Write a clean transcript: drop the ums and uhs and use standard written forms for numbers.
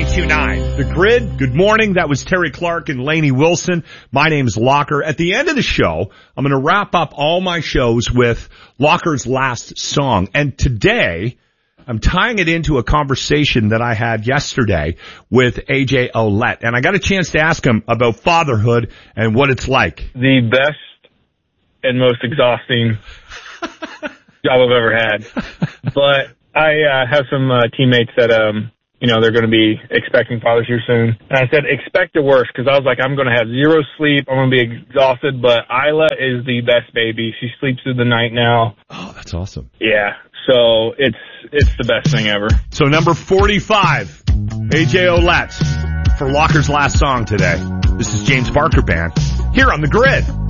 98.9. The Grid. Good morning. That was Terry Clark and Lainey Wilson. My name's Locker. At the end of the show, I'm going to wrap up all my shows with Locker's last song. And today, I'm tying it into a conversation that I had yesterday with AJ Ouellette. And I got a chance to ask him about fatherhood and what it's like. The best and most exhausting job I've ever had. But I have some teammates that, they're going to be expecting fathers here soon. And I said, expect the worst, because I was like, I'm going to have zero sleep. I'm going to be exhausted. But Isla is the best baby. She sleeps through the night now. Oh, that's awesome. Yeah. So it's the best thing ever. So number 45, AJ Ouellette for Locker's last song today. This is James Barker Band here on The Grid.